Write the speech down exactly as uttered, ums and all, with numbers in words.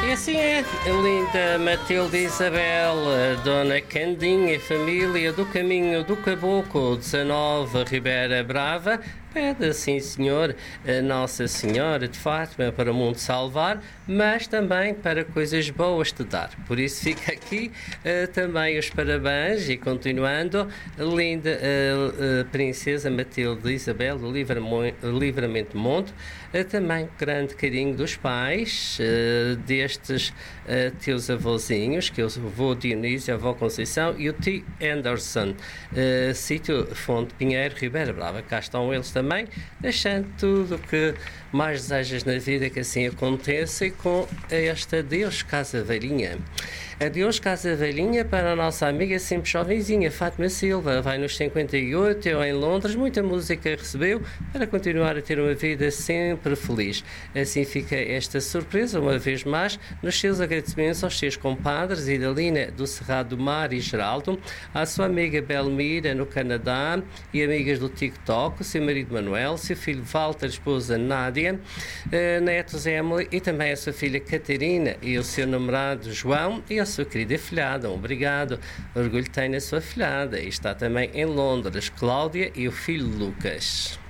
E assim é, linda Matilde Isabel, Dona Candinha e família do Caminho do Caboclo, dezanove, Ribeira Brava, pede, sim senhor, a Nossa Senhora de Fátima para o mundo salvar, mas também para coisas boas de dar. Por isso fica aqui uh, também os parabéns e continuando, linda uh, uh, Princesa Matilde Isabel do Livramento Monte, uh, também grande carinho dos pais, uh, destes uh, teus avôzinhos, que é o avô Dionísio, a avó Conceição e o tio Anderson, uh, sítio Fonte Pinheiro, Ribeira Brava. Cá estão eles também, deixando tudo o que mais desejas na vida que assim aconteça, e com esta Deus Casa Velhinha. Adeus Casa Velhinha para a nossa amiga sempre jovenzinha Fátima Silva, vai nos cinquenta e oito, eu em Londres, muita música recebeu para continuar a ter uma vida sempre feliz. Assim fica esta surpresa, uma vez mais, nos seus agradecimentos aos seus compadres Idalina do Cerrado do Mar e Geraldo, à sua amiga Belmira no Canadá e amigas do TikTok, o seu marido Manuel, seu filho Walter, esposa Nádia, uh, netos Emily e também a sua filha Catarina e o seu namorado João e a sua querida afilhada. Obrigado, orgulho tem na sua afilhada, e está também em Londres Cláudia e o filho Lucas.